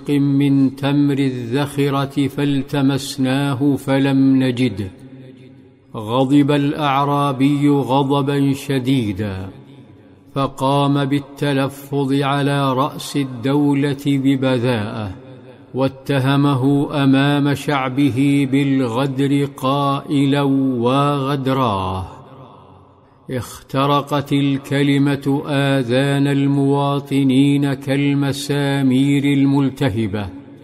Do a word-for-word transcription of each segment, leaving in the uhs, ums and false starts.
سوق من تمر الذخرة فالتمسناه فلم نجده. غضب الأعرابي غضبا شديدا، فقام بالتلفظ على رأس الدولة ببذاءة، واتهمه أمام شعبه بالغدر قائلا: وغدراه. اخترقت الكلمة آذان المواطنين كالمسامير الملتهبة،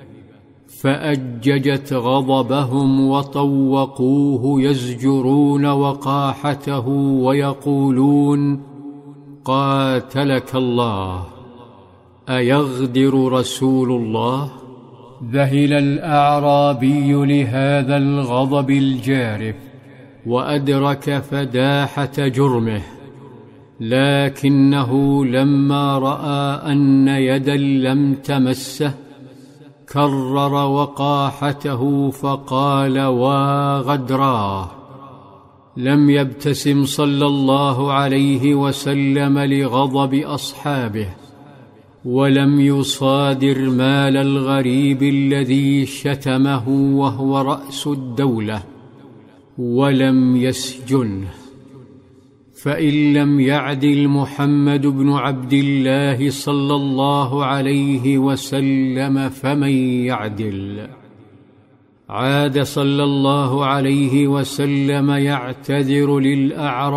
فأججت غضبهم وطوقوه يزجرون وقاحته ويقولون: قاتلك الله، أيغدر رسول الله؟ ذهل الأعرابي لهذا الغضب الجارف، وأدرك فداحة جرمه، لكنه لما رأى أن يدا لم تمسه كرر وقاحته فقال: وغدراه. لم يبتسم صلى الله عليه وسلم لغضب أصحابه، ولم يصادر مال الغريب الذي شتمه وهو رأس الدولة، ولم يسجنه. فإن لم يعدل محمد بن عبد الله صلى الله عليه وسلم فمن يعدل؟ عاد صلى الله عليه وسلم يعتذر للأعراب